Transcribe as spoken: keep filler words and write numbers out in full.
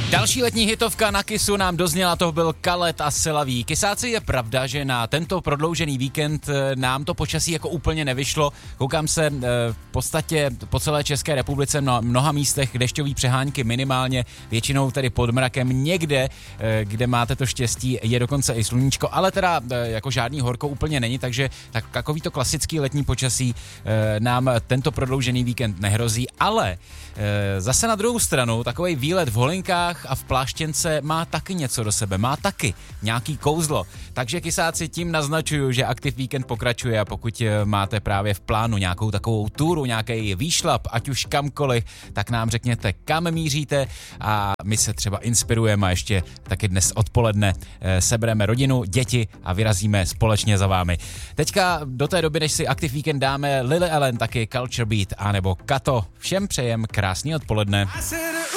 Další letní hitovka na Kissu nám dozněla, to byl Khaled a Silaví. Kysáci, je pravda, že na tento prodloužený víkend nám to počasí jako úplně nevyšlo. Koukám se v podstatě po celé České republice na mnoha místech dešťový přehánky minimálně, většinou tedy pod mrakem. Někde, kde máte to štěstí, je dokonce i sluníčko, ale teda jako žádný horko úplně není, takže tak, takový to klasický letní počasí nám tento prodloužený víkend nehrozí, ale zase na druhou stranu takovej výlet v holinkách a v pláštěnce má taky něco do sebe, má taky nějaký kouzlo. Takže kysáci, tím naznačuju, že Aktiv Víkend pokračuje a pokud máte právě v plánu nějakou takovou túru, nějaký výšlap, ať už kamkoliv, tak nám řekněte, kam míříte a my se třeba inspirujeme a ještě taky dnes odpoledne sebereme rodinu, děti a vyrazíme společně za vámi. Teďka do té doby, než si Aktiv Víkend dáme Lily Allen, taky Culture Beat, anebo Kato. Všem přejem krásný odpoledne.